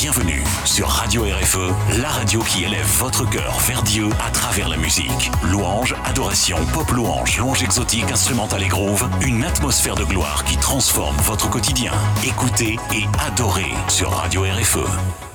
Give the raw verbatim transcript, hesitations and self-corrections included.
bienvenue sur Radio R F E, la radio qui élève votre cœur vers Dieu à travers la musique. Louange, adoration, pop louange, louange exotique, instrumentale et groove, une atmosphère de gloire qui transforme votre quotidien. Écoutez et adorez sur Radio R F E.